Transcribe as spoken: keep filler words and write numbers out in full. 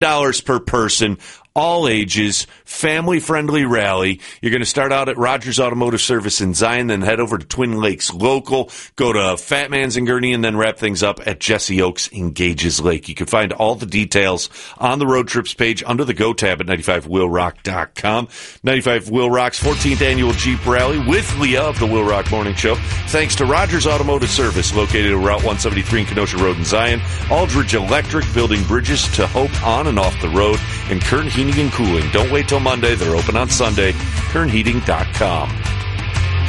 dollars per person. All ages, family-friendly rally. You're going to start out at Rogers Automotive Service in Zion, then head over to Twin Lakes Local, go to Fat Man's in Gurnee, and then wrap things up at Jesse Oaks in Gages Lake. You can find all the details on the road trips page under the Go tab at ninety-five will rock dot com. ninety-five Will Rock's fourteenth annual Jeep Rally with Leah of the Will Rock Morning Show. Thanks to Rogers Automotive Service, located at Route one seventy-three in Kenosha Road in Zion. Aldridge Electric, building bridges to hope on and off the road. And Kern Heating and Cooling. Don't wait till Monday. They're open on Sunday. Kern Heating dot com.